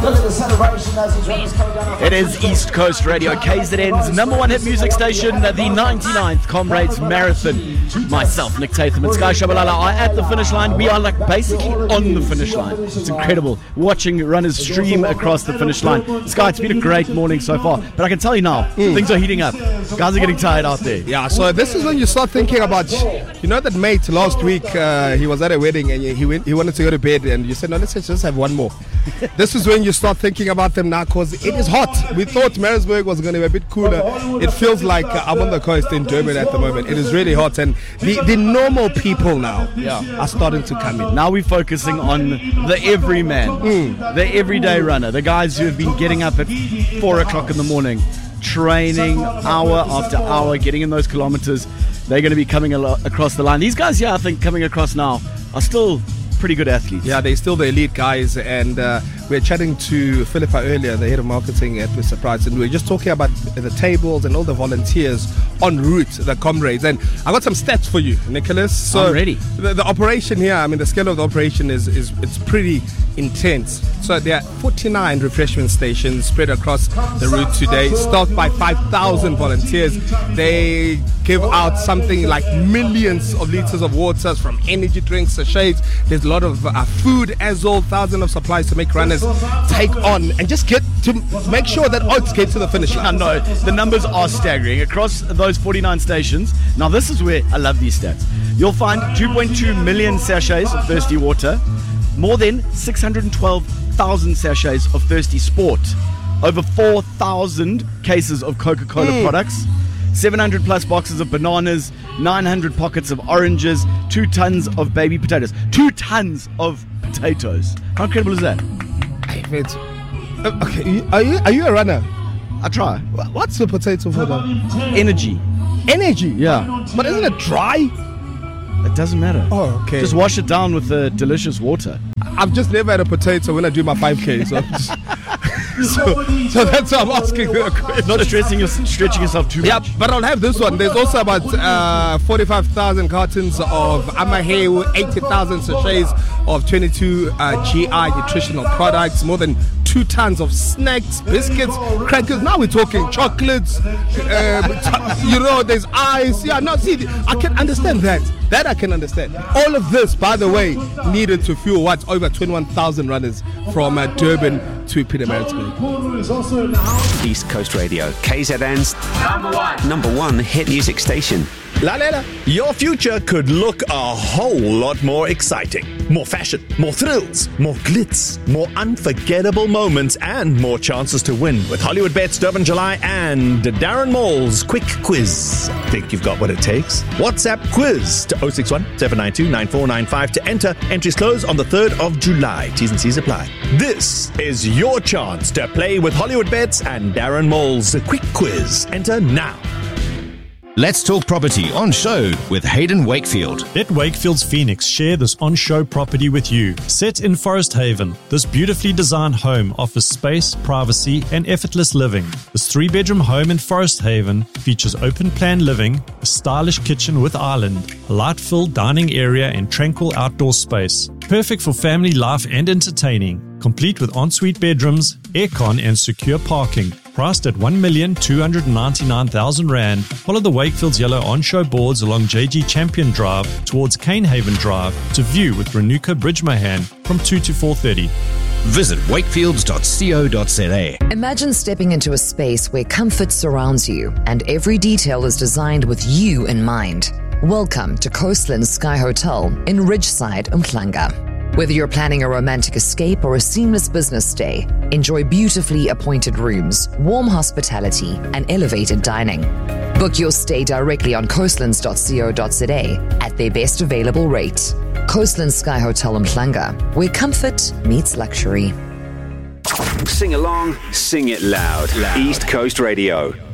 Look at the celebration as these runners coming down. It is East Coast Radio, KZN's number one hit music station, the 99th Comrades Marathon. Myself, Nick Tatham, and Sky Shabalala are at the finish line. We are like basically on the finish line. It's incredible watching runners stream across the finish line. Sky, it's been a great morning so far, but I can tell you now, things are heating up. Guys are getting tired out there. Yeah, so this is when you start thinking about, you know that mate last week, he was at a wedding and he wanted to go to bed and you said, no, let's just have one more. This is when you start thinking about them now because it is hot. We thought Maritzburg was going to be a bit cooler. It feels like I'm on the coast in Durban at the moment. It is really hot and the normal people now are starting to come in. Now we're focusing on the everyman, the everyday runner, the guys who have been getting up at 4 o'clock in the morning, training hour after hour, getting in those kilometers. They're going to be coming across the line. These guys here, I think, coming across now are still pretty good athletes. Yeah, they're still the elite guys, and we're chatting to Philippa earlier, the head of marketing at Mr. Price, and we're just talking about the tables and all the volunteers en route, the comrades. And I got some stats for you, Nicholas. So I'm ready. The operation here, I mean, the scale of the operation is it's pretty intense. So there are 49 refreshment stations spread across the route today, staffed by 5,000 volunteers. They give out something like millions of liters of water, from energy drinks, sachets. There's a lot of food as well, thousands of supplies to make runners take on and just get to make sure that oats get to the finish line. I know, the numbers are staggering across those 49 stations. Now this is where I love these stats. You'll find 2.2 million sachets of thirsty water, more than 612,000 sachets of thirsty sport, over 4,000 cases of Coca-Cola products, 700 plus boxes of bananas, 900 pockets of oranges, 2 tons of baby potatoes. 2 tons of potatoes. How incredible is that? Okay, are you a runner? I try. What's the potato for that? Energy. Energy? Yeah. But isn't it dry? It doesn't matter. Oh, okay. Just wash it down with the delicious water. I've just never had a potato when I do my 5K. So that's why I'm asking the question. Not stretching yourself too much. Yeah, but I'll have this one. There's also about 45,000 cartons of Amahewu, 80,000 sachets of 22 GI nutritional products, more than 2 tons of snacks, biscuits, crackers. Now we're talking chocolates. There's ice. Yeah, no, see, I can understand that. That I can understand. All of this, by the way, needed to fuel over 21,000 runners from Durban to Pietermaritzburg. East Coast Radio, KZN's number one hit music station. Lalela. Your future could look a whole lot more exciting. More fashion, more thrills, more glitz, more unforgettable moments, and more chances to win with Hollywood Bets Durban July and Darren Mall's Quick Quiz. Think you've got what it takes? WhatsApp quiz to 061 792 9495 to enter. Entries close on the 3rd of July. T's and C's apply. This is your chance to play with Hollywood Bets and Darren Mall's Quick Quiz. Enter now. Let's Talk Property on show with Hayden Wakefield. Let Wakefield's Phoenix share this on-show property with you. Set in Forest Haven, this beautifully designed home offers space, privacy, and effortless living. This 3-bedroom home in Forest Haven features open-plan living, a stylish kitchen with island, a light-filled dining area, and tranquil outdoor space. Perfect for family life and entertaining. Complete with ensuite bedrooms, aircon, and secure parking. Priced at 1,299,000 Rand. Follow the Wakefield's yellow on-show boards along JG Champion Drive towards Canehaven Drive to view with Renuka Bridgemahan from 2 to 4:30. Visit wakefields.co.za. Imagine stepping into a space where comfort surrounds you and every detail is designed with you in mind. Welcome to Coastland Sky Hotel in Ridgeside, Umhlanga. Whether you're planning a romantic escape or a seamless business stay, enjoy beautifully appointed rooms, warm hospitality, and elevated dining. Book your stay directly on coastlands.co.za at their best available rate. Coastland Sky Hotel Umhlanga, where comfort meets luxury. Sing along, sing it loud. East Coast Radio.